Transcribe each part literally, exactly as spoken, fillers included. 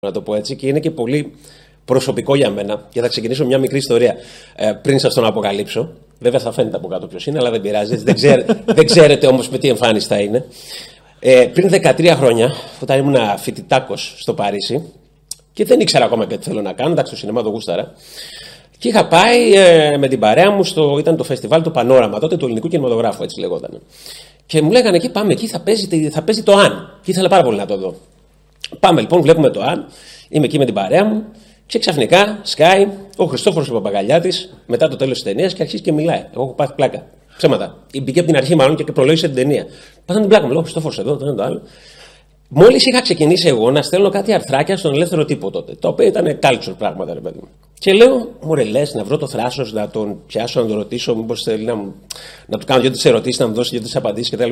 να το πω έτσι, και είναι και πολύ προσωπικό για μένα. Και θα ξεκινήσω μια μικρή ιστορία ε, πριν σας τον αποκαλύψω. Βέβαια θα φαίνεται από κάτω ποιος είναι, αλλά δεν πειράζει. δεν, ξέρε, δεν ξέρετε όμως με τι εμφάνιση θα είναι. Ε, πριν δεκατρία χρόνια, όταν ήμουν φοιτητάκος στο Παρίσι, και δεν ήξερα ακόμα και τι θέλω να κάνω, εντάξει, στο σινεμά το γούσταρα. Και είχα πάει ε, με την παρέα μου, στο, ήταν το φεστιβάλ του Πανόραμα, τότε του ελληνικού κινηματογράφου, έτσι λεγόταν. Και μου λέγανε εκεί, πάμε εκεί, θα παίζει, θα παίζει το Αν. Και ήθελα πάρα πολύ να το δω. Πάμε λοιπόν, βλέπουμε το Αν, είμαι εκεί με την παρέα μου, και ξαφνικά σκάει ο Χριστόφορος ο Παπαγαλιάτης μετά το τέλος της ταινίας και αρχίζει και μιλάει. Εγώ έχω πάθει πλάκα. Ψέματα. Μπήκε από την αρχή μάλλον και προλόγησε την ταινία. Πάθαμε την πλάκα μου, λέω Χριστόφορος εδώ, το ένα το άλλο. Μόλις είχα ξεκινήσει εγώ να στέλνω κάτι αρθράκια στον ελεύθερο τύπο τότε, το οποίο ήταν culture πράγματα, ρε παιδί μου. Και λέω, μωρέ, λες να βρω το θράσος, να τον πιάσω, να τον ρωτήσω, μήπως θέλει να, να του κάνω δύο-τρεις ερωτήσεις, να μου δώσει δύο-τρεις απαντήσεις κτλ.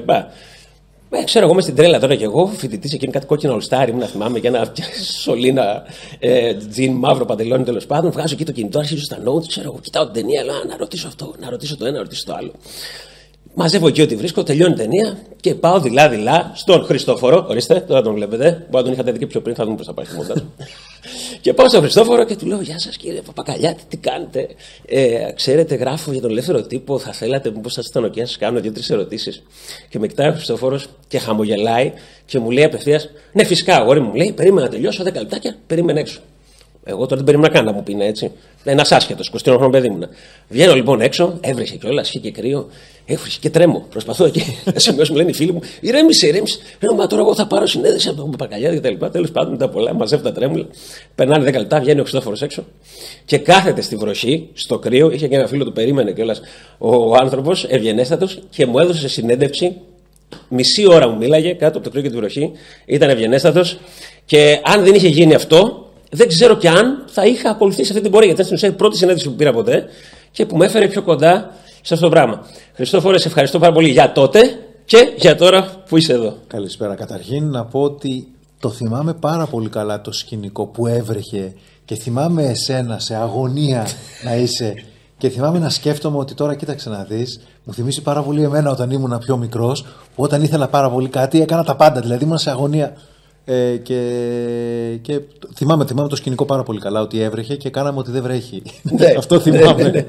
Ε, ξέρω εγώ με στην τρέλα τώρα κι εγώ, φοιτητής εκείνη κάτι κόκκινο ολστάρι, μου να θυμάμαι, και ένα σωλήνα ε, τζιν, μαύρο παντελόνι τέλος πάντων. Βγάζω εκεί το κινητό, αρχίζω στα notes, ξέρω εγώ, κοιτάω την ταινία, λέω να ρωτήσω αυτό, να ρωτήσω το ένα, να ρωτήσω το άλλο. Μαζεύω εκεί ό,τι βρίσκω, τελειώνει η ταινία και πάω δειλά-δειλά στον Χριστόφορο. Ορίστε, τώρα τον βλέπετε. Μπορεί να τον είχατε δει και πιο πριν, θα δούμε πώς θα πάει στο μοντάζ. Και πάω στον Χριστόφορο και του λέω: Γεια σας κύριε Παπακαλιάτη, τι κάνετε? Ε, ξέρετε, γράφω για τον ελεύθερο τύπο. Θα θέλατε, μήπως σας ήταν ok να σας κάνω δύο-τρεις ερωτήσεις? Και με κοιτάει ο Χριστόφορος και χαμογελάει και μου λέει απευθείας: Ναι, φυσικά, αγόρι μου, λέει, περίμενα να τελειώσω δέκα λεπτάκια, περίμενε έξω. Εγώ τώρα δεν περίμενα καν να μου πει έτσι. Ένα άσχετο, είκοσι τρία χρονών παιδί μου. Βγαίνω λοιπόν έξω, έβρεχε κιόλα, είχε και κρύο, έβρεχε και τρέμω. Προσπαθώ εκεί. Σημειώσει μου λένε οι φίλοι μου: Ηρέμησε, ηρέμησε. Λέω: Μα τώρα εγώ θα πάρω συνέντευξη από τον Παπακαλιάτη κτλ. Τέλος πάντων, μετά πολλά, μαζεύω τα τρέμουλα. Περνάνε δέκα λεπτά, βγαίνει ο Χριστόφορος έξω και κάθεται στη βροχή, στο κρύο. Είχε και ένα φίλο του, περίμενε κιόλα ο άνθρωπος, ευγενέστατο, και μου έδωσε συνέντευξη. Μισή ώρα μου μίλαγε κάτω από το κρύο και τη βροχή. Ήταν ευγενέστατο και αν δεν είχε γίνει αυτό. Δεν ξέρω κι αν θα είχα ακολουθήσει αυτή την πορεία, γιατί ήταν στην ουσία η πρώτη συνέντευξη που πήρα ποτέ και που με έφερε πιο κοντά σε αυτό το πράγμα. Χριστόφορε, σε ευχαριστώ πάρα πολύ για τότε και για τώρα που είσαι εδώ. Καλησπέρα. Καταρχήν να πω ότι το θυμάμαι πάρα πολύ καλά το σκηνικό που έβρεχε και θυμάμαι εσένα σε αγωνία να είσαι. Και θυμάμαι να σκέφτομαι ότι τώρα κοίταξε να δεις, μου θυμίσει πάρα πολύ εμένα όταν ήμουν πιο μικρός, που όταν ήθελα πάρα πολύ κάτι έκανα τα πάντα, δηλαδή ήμουν σε αγωνία. Ε, και, και θυμάμαι, θυμάμαι το σκηνικό πάρα πολύ καλά, ότι έβρεχε και κάναμε ότι δεν βρέχει. Ναι, αυτό θυμάμαι. Ναι, ναι.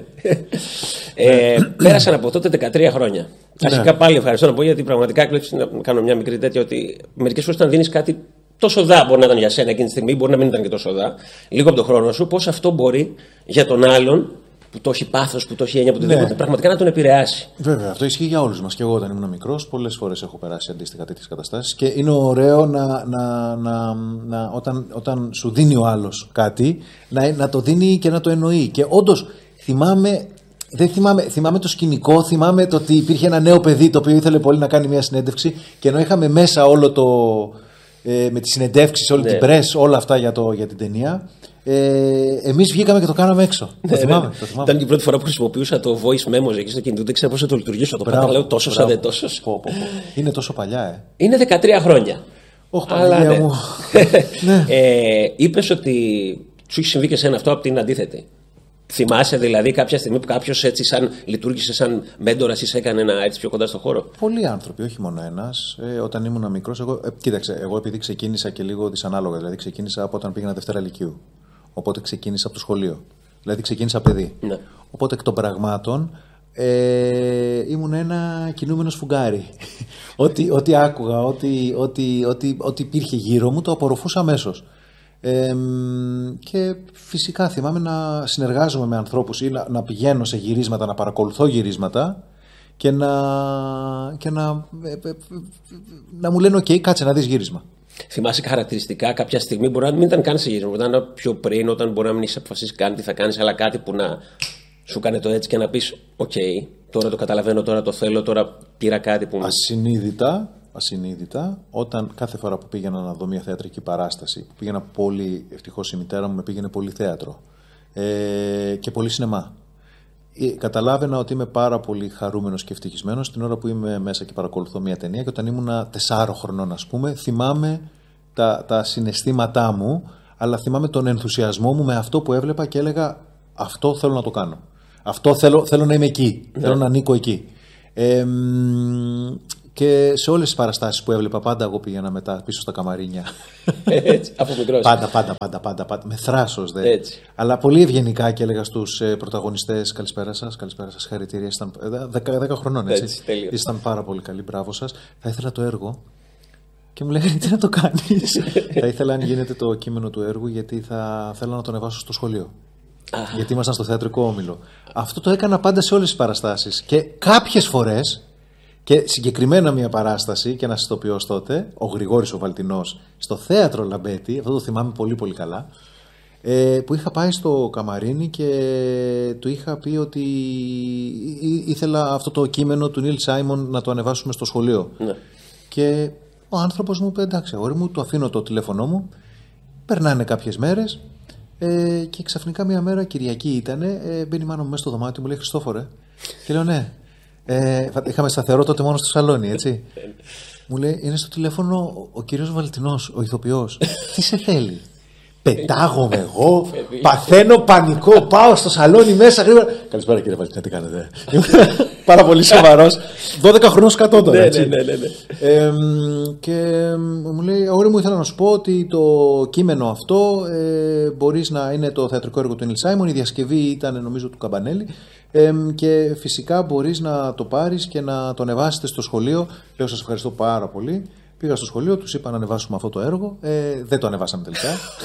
ε, πέρασαν από τότε δεκατρία χρόνια. Ναι. Αρχικά πάλι ευχαριστώ να πω, γιατί πραγματικά έκλεψε να κάνω μια μικρή τέτοια, ότι μερικές φορές όταν δίνεις κάτι τόσο δά, μπορεί να ήταν για σένα εκείνη τη στιγμή, μπορεί να μην ήταν και τόσο δά, λίγο από τον χρόνο σου, πώς αυτό μπορεί για τον άλλον που το έχει πάθος, που το έχει έννοια, που οτιδήποτε, ναι, πραγματικά να τον επηρεάσει. Βέβαια, αυτό ισχύει για όλους μας. Και εγώ όταν ήμουν μικρός, πολλές φορές έχω περάσει αντίστοιχα τέτοιες καταστάσεις. Και είναι ωραίο να, να, να, να, όταν, όταν σου δίνει ο άλλος κάτι, να, να το δίνει και να το εννοεί. Και όντως θυμάμαι. Δεν θυμάμαι, θυμάμαι το σκηνικό, θυμάμαι το ότι υπήρχε ένα νέο παιδί το οποίο ήθελε πολύ να κάνει μια συνέντευξη και ενώ είχαμε μέσα όλο το. Ε, με τις συνεντεύξεις, όλη, ναι, την press, όλα αυτά για, το, για την ταινία. Ε, εμείς βγήκαμε και το κάναμε έξω. Ναι, το, θυμάμαι, ναι. το θυμάμαι. Ήταν και η πρώτη φορά που χρησιμοποιούσα το voice memos εκεί στο κινητό. Δεν ξέρω πώς θα το λειτουργήσω. Το πάντα λέω τόσο σαν δεν τόσο. Είναι τόσο παλιά, ε. Είναι δεκατρία χρόνια. Όχι, Παναγία μου. Ναι. ε, είπες ότι σου έχει συμβεί και εσένα αυτό από την αντίθετη. Θυμάσαι δηλαδή κάποια στιγμή που κάποιος έτσι σαν λειτουργήσε σαν μέντορας ή σε έκανε ένα έτσι πιο κοντά στο χώρο? Πολλοί άνθρωποι, όχι μόνο ένας. Ε, όταν ήμουν μικρός, εγώ, ε, κοίταξε, εγώ επειδή ξεκίνησα και λίγο δυσανάλογα, δηλαδή ξεκίνησα από όταν πήγαινα Δευτέρα Λυκείου. Οπότε ξεκίνησα από το σχολείο. Δηλαδή ξεκίνησα παιδί. Ναι. Οπότε εκ των πραγμάτων ε, ήμουν ένα κινούμενο σφουγγάρι. ό,τι, ό,τι άκουγα, ό,τι, ό,τι, ό,τι, ό,τι υπήρχε γύρω μου, το απορροφούσα αμέσως. Ε, και φυσικά θυμάμαι να συνεργάζομαι με ανθρώπους ή να, να πηγαίνω σε γυρίσματα, να παρακολουθώ γυρίσματα και να, και να, ε, ε, να μου λένε «ΟΚ, κάτσε να δεις γύρισμα». Θυμάσαι χαρακτηριστικά κάποια στιγμή, μπορεί να μην ήταν καν σε γύρισμα, μπορεί να ήταν πιο πριν, όταν μπορεί να μην έχεις αποφασίσει καν τι θα κάνεις, αλλά κάτι που να σου κάνει το έτσι και να πεις «ΟΚ, τώρα το καταλαβαίνω, τώρα το θέλω, τώρα πήρα κάτι που...» Ασυνείδητα. Ασυνείδητα, όταν κάθε φορά που πήγαινα να δω μια θεατρική παράσταση, που πήγαινα πολύ, ευτυχώς η μητέρα μου με πήγαινε πολύ θέατρο ε, και πολύ σινεμά. Ε, καταλάβαινα ότι είμαι πάρα πολύ χαρούμενος και ευτυχισμένος την ώρα που είμαι μέσα και παρακολουθώ μια ταινία, και όταν ήμουν τεσσάρων χρονών, ας πούμε, θυμάμαι τα, τα συναισθήματά μου, αλλά θυμάμαι τον ενθουσιασμό μου με αυτό που έβλεπα και έλεγα αυτό θέλω να το κάνω. Αυτό θέλω, θέλω να είμαι εκεί, yeah. θέλω να ανήκω εκεί. Ε, Και σε όλες τις παραστάσεις που έβλεπα, πάντα εγώ πήγαινα μετά πίσω στα καμαρίνια. Έτσι, από μικρός. Πάντα, πάντα, πάντα, πάντα, πάντα. Με θράσος, δε. Έτσι. Αλλά πολύ ευγενικά και έλεγα στους ε, πρωταγωνιστές: καλησπέρα σας, καλησπέρα σας, χαρητήρια. Ήσταν δέκα χρονών, έτσι. Έτσι, τέλειο. Ήσταν πάρα πολύ καλοί, μπράβο σας. Θα ήθελα το έργο. Και μου λέγανε: τι να το κάνεις. Θα ήθελα, αν γίνεται, το κείμενο του έργου, γιατί θα θέλω να το ανεβάσω στο σχολείο. Ah. Γιατί ήμασταν στο θεατρικό όμιλο. Αυτό το έκανα πάντα σε όλες τις παραστάσεις. Και κάποιες φορές. Και συγκεκριμένα μια παράσταση, και ένας ηθοποιός τότε, ο Γρηγόρης ο Βαλτινός, στο θέατρο Λαμπέτη, αυτό το θυμάμαι πολύ πολύ καλά, ε, που είχα πάει στο καμαρίνι και του είχα πει ότι ήθελα αυτό το κείμενο του Νίλ Σάιμον να το ανεβάσουμε στο σχολείο. Ναι. Και ο άνθρωπος μου είπε: εντάξει, αγόρι μου, του αφήνω το τηλέφωνό μου, περνάνε κάποιες μέρες ε, και ξαφνικά μια μέρα, Κυριακή ήτανε, ε, μπαίνει η μάνα μου μέσα στο δωμάτιο, μου λέει: Χριστόφορε. Και λέω: ναι. Ε, είχαμε σταθερό τότε μόνο στο σαλόνι, έτσι. Μου λέει: είναι στο τηλέφωνο ο, ο κύριος Βαλτινός, ο ηθοποιός. Τι σε θέλει. Πετάγομαι εγώ, παθαίνω πανικό, πάω στο σαλόνι μέσα γρήγορα. Καλησπέρα κύριε Βαλτινά, τι κάνετε. Πάρα πολύ σοβαρός. δώδεκα χρονών σκατώ τώρα, έτσι. Ναι, ναι, ναι, ναι. Ε, και μου λέει: αγόρι μου, ήθελα να σου πω ότι το κείμενο αυτό ε, μπορείς να είναι το θεατρικό έργο του Νίλ Σάιμον. Η διασκευή ήταν, νομίζω, του Καμπανέλη. Ε, και φυσικά μπορείς να το πάρεις και να το ανεβάσετε στο σχολείο. Λέω: σας ευχαριστώ πάρα πολύ. Πήγα στο σχολείο, τους είπα να ανεβάσουμε αυτό το έργο. Ε, δεν το ανεβάσαμε τελικά.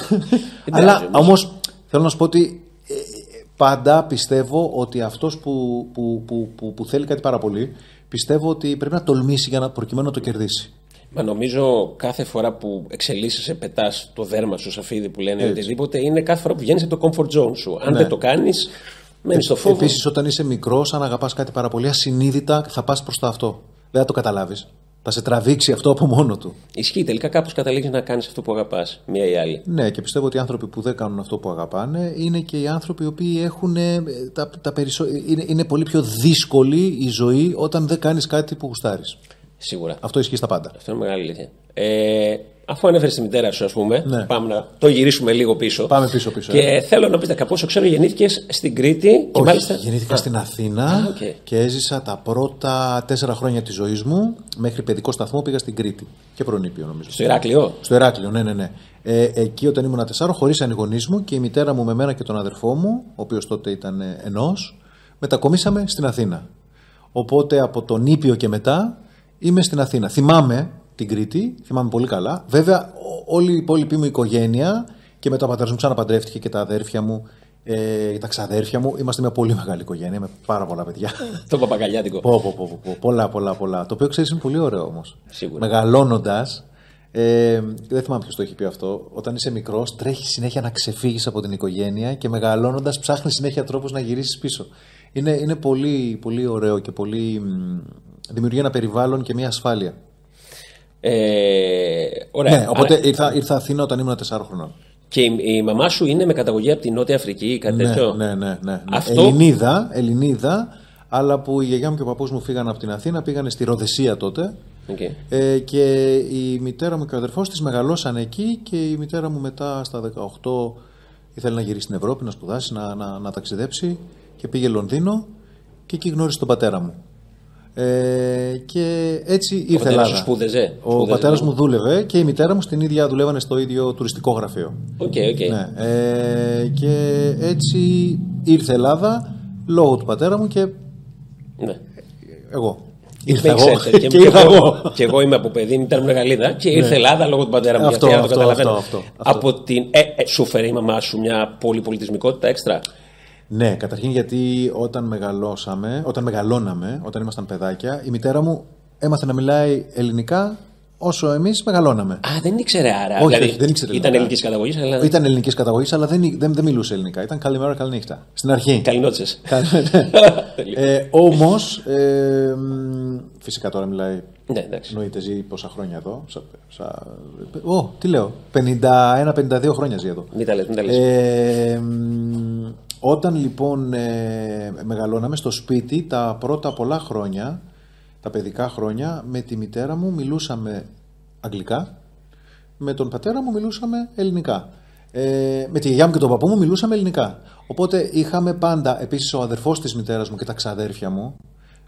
Αλλά όμως θέλω να σου πω ότι ε, πάντα πιστεύω ότι αυτός που, που, που, που, που θέλει κάτι πάρα πολύ, πιστεύω ότι πρέπει να τολμήσει για να προκειμένου να το κερδίσει. Μα νομίζω κάθε φορά που εξελίσσεσαι, πετάς το δέρμα σου, σαφίδι που λένε, έτσι, οτιδήποτε, είναι κάθε φορά που βγαίνεις από το comfort zone σου. Αν ναι. δεν το κάνεις, μένεις στο φόβο. Επίσης, όταν είσαι μικρός, αν αγαπάς κάτι πάρα πολύ, ασυνείδητα θα πας προς το αυτό. Δεν θα το καταλάβεις. Θα σε τραβήξει αυτό από μόνο του. Ισχύει, τελικά κάπως καταλήγεις να κάνεις αυτό που αγαπάς, μία ή άλλη. Ναι, και πιστεύω ότι οι άνθρωποι που δεν κάνουν αυτό που αγαπάνε είναι και οι άνθρωποι οι οποίοι έχουν τα, τα περισσο... είναι, είναι πολύ πιο δύσκολη η ζωή όταν δεν κάνεις κάτι που γουστάρεις. Σίγουρα. Αυτό ισχύει στα πάντα. Αυτό είναι μεγάλη αλήθεια. Ε, αφού ανέφερες τη μητέρα σου, ας πούμε, ναι. πάμε να το γυρίσουμε λίγο πίσω. Πάμε πίσω-πίσω. Και ε. θέλω να πεις, από όσο ξέρω, γεννήθηκες στην Κρήτη. Όχι, και μάλιστα... γεννήθηκα Α. στην Αθήνα Α, okay. και έζησα τα πρώτα τέσσερα χρόνια της ζωής μου. Μέχρι παιδικό σταθμό πήγα στην Κρήτη. Και προνήπιο, νομίζω. Στο Ηράκλειο. Στο Ηράκλειο, ναι, ναι, ναι. Ε, εκεί όταν ήμουν τεσσάρων, χωρίσαν οι γονείς μου και η μητέρα μου με μένα και τον αδερφό μου, ο οποίος τότε ήταν ενός, μετακομίσαμε στην Αθήνα. Οπότε από τον Ήπιο και μετά είμαι στην Αθήνα. Θυμάμαι την Κρήτη, θυμάμαι πολύ καλά. Βέβαια, όλη η υπόλοιπη μου οικογένεια και μετά ο πατέρας μου ξαναπαντρεύτηκε και τα αδέρφια μου, ε, τα ξαδέρφια μου. Είμαστε μια πολύ μεγάλη οικογένεια με πάρα πολλά παιδιά. Το παπαγκαλιάτικο. Πω, πω, πω, πω, πολλά, πολλά, πολλά. Το οποίο ξέρεις είναι πολύ ωραίο όμως. Σίγουρα. Μεγαλώνοντας, ε, δεν θυμάμαι ποιος το έχει πει αυτό. Όταν είσαι μικρός, τρέχεις συνέχεια να ξεφύγεις από την οικογένεια και μεγαλώνοντας, ψάχνεις συνέχεια τρόπους να γυρίσεις πίσω. Είναι, είναι πολύ, πολύ ωραίο και πολύ. Δημιουργεί ένα περιβάλλον και μια ασφάλεια. Ε, ωραία. Ναι, οπότε Άρα... ήρθα, ήρθα Αθήνα όταν ήμουν τεσσάρων χρονών. Και η, η μαμά σου είναι με καταγωγή από την Νότια Αφρική ή κάτι ναι, τέτοιο. Ναι, ναι, ναι. ναι. Αυτό... Ελληνίδα, Ελληνίδα, αλλά που η γιαγιά μου και ο παππούς μου φύγαν από την Αθήνα, πήγανε στη Ροδεσία τότε. Okay. Ε, και η μητέρα μου και ο αδερφός της μεγαλώσαν εκεί και η μητέρα μου μετά στα δεκαοκτώ ήθελε να γυρίσει στην Ευρώπη, να σπουδάσει, να, να, να ταξιδέψει και πήγε Λονδίνο και εκεί γνώρισε τον πατέρα μου. Ε, και έτσι ήρθε η Ελλάδα. Σπούδεζε. Ο πατέρας μου δούλευε και η μητέρα μου στην ίδια δουλεύανε στο ίδιο τουριστικό γραφείο. Okay, okay. Ναι. Ε, και έτσι ήρθε η Ελλάδα λόγω του πατέρα μου και ναι. εγώ. Ήρθα εγώ. Και, και, και, εγώ. και εγώ είμαι από παιδί, ήταν Μεγαλίδα και ήρθε η ναι. Ελλάδα λόγω του πατέρα μου. Αυτό, αυτό, αυτό, αυτό, αυτό, από την, ε, ε, σου φέρει η μαμά σου μια πολυπολιτισμικότητα έξτρα. Ναι, καταρχήν γιατί όταν μεγαλώσαμε, όταν μεγαλώναμε, όταν ήμασταν παιδάκια, η μητέρα μου έμαθε να μιλάει ελληνικά όσο εμείς μεγαλώναμε. Α, δεν ήξερε άρα. Όχι, δηλαδή, δεν ήξερε. Ήταν ελληνικής καταγωγής, αλλά. Ήταν ελληνικής καταγωγής, αλλά δεν, δεν, δεν μιλούσε ελληνικά. Ήταν καλημέρα, καληνύχτα. Στην αρχή. Καληνότσες. ε, όμως, ε, φυσικά τώρα μιλάει. Ναι, εντάξει. Εννοείται, ζει πόσα χρόνια εδώ. Σα, σα, ο, τι λέω, πενήντα ένα πενήντα δύο χρόνια ζει εδώ. Μην τα λες, μην τα λες. Ε, Όταν λοιπόν ε, μεγαλώναμε στο σπίτι, τα πρώτα πολλά χρόνια, τα παιδικά χρόνια, με τη μητέρα μου μιλούσαμε αγγλικά, με τον πατέρα μου μιλούσαμε ελληνικά. Ε, με τη γιαγιά μου και τον παππού μου μιλούσαμε ελληνικά. Οπότε είχαμε πάντα, επίσης ο αδερφός της μητέρας μου και τα ξαδέρφια μου,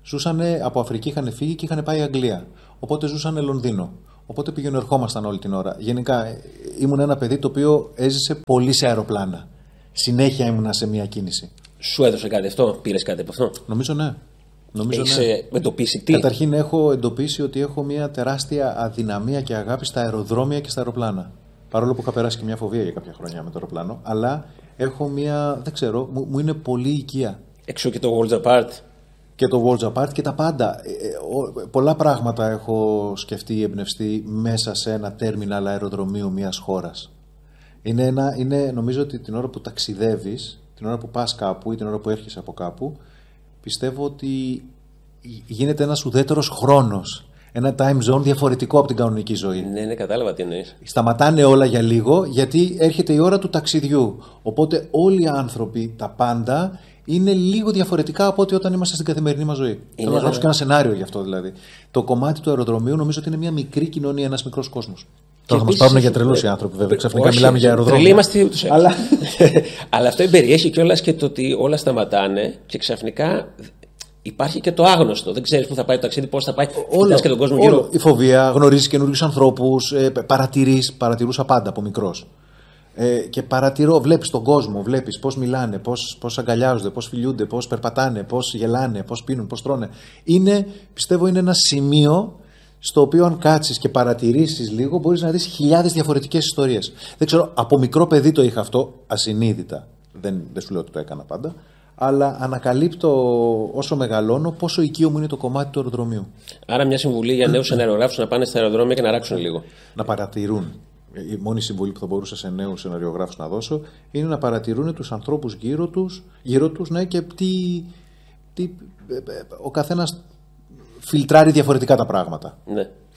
ζούσανε από Αφρική, είχαν φύγει και είχαν πάει Αγγλία. Οπότε ζούσανε Λονδίνο. Οπότε πήγαινε ερχόμασταν όλη την ώρα. Γενικά ήμουν ένα παιδί το οποίο έζησε πολύ σε αεροπλάνα. Συνέχεια ήμουνα σε μια κίνηση. Σου έδωσε κάτι αυτό, πήρες κάτι από αυτό? Νομίζω ναι. Νομίζω Έχεις ναι. εντοπίσει τι? Καταρχήν έχω εντοπίσει ότι έχω μια τεράστια αδυναμία και αγάπη στα αεροδρόμια και στα αεροπλάνα. Παρόλο που είχα περάσει και μια φοβία για κάποια χρόνια με το αεροπλάνο, αλλά έχω μια, δεν ξέρω, μου, μου είναι πολύ οικία. Εξού και το Worlds Apart. Και το Worlds Apart και τα πάντα. Ε, ε, πολλά πράγματα έχω σκεφτεί ή εμπνευστεί μέσα σε ένα τέρμιναλ αεροδρομίου μιας χώρας. Είναι ένα, είναι, νομίζω ότι την ώρα που ταξιδεύεις, την ώρα που πας κάπου ή την ώρα που έρχεσαι από κάπου, πιστεύω ότι γίνεται ένας ουδέτερος χρόνος. Ένα time zone διαφορετικό από την κανονική ζωή. Ναι, ναι, κατάλαβα τι εννοείς. Σταματάνε όλα για λίγο γιατί έρχεται η ώρα του ταξιδιού. Οπότε όλοι οι άνθρωποι, τα πάντα, είναι λίγο διαφορετικά από ό,τι όταν είμαστε στην καθημερινή μας ζωή. Θέλω να γράψω και ένα σενάριο γι' αυτό δηλαδή. Το κομμάτι του αεροδρομίου νομίζω ότι είναι μια μικρή κοινωνία, ένας μικρός κόσμος. Τώρα θα μας πάρουν για τρελούς οι άνθρωποι, βέβαια. Ξαφνικά όχι, μιλάμε για αεροδρόμια. Τρελοί είμαστε ούτως ή Αλλά... Αλλά αυτό περιέχει κιόλας και το ότι όλα σταματάνε και ξαφνικά υπάρχει και το άγνωστο. Δεν ξέρεις πού θα πάει το ταξίδι, πώς θα πάει. Κοιτάς και τον κόσμο όλο. γύρω. Η φοβία, γνωρίζεις καινούριους ανθρώπους, ε, παρατηρείς, παρατηρούσα πάντα από μικρός. Ε, και παρατηρώ, βλέπεις τον κόσμο, βλέπεις πώς μιλάνε, πώς, πώς αγκαλιάζονται, πώς φιλιούνται, πώς περπατάνε, πώς γελάνε, πώς πίνουν, πώς τρώνε. Είναι, πιστεύω, είναι ένα σημείο στο οποίο αν κάτσεις και παρατηρήσεις λίγο μπορείς να δεις χιλιάδες διαφορετικές ιστορίες. Δεν ξέρω, από μικρό παιδί το είχα αυτό ασυνείδητα. Δεν, δεν σου λέω ότι το έκανα πάντα. Αλλά ανακαλύπτω όσο μεγαλώνω πόσο οικείο μου είναι το κομμάτι του αεροδρομίου. Άρα, μια συμβουλή για νέους ενεργογράφους να πάνε στα αεροδρόμια και να ράξουν λίγο. Να παρατηρούν. Η μόνη συμβουλή που θα μπορούσα σε νέους ενεργογράφους να δώσω είναι να παρατηρούν τους ανθρώπους γύρω τους, γύρω τους ναι, και τι, τι, ο καθένας φιλτράρει διαφορετικά τα πράγματα. Ναι.